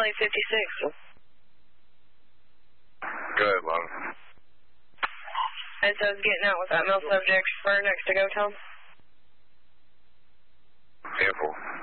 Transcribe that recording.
Charlie 56. Go ahead, Lon. And so it's getting out with that male subject for next to go, Tom? Careful.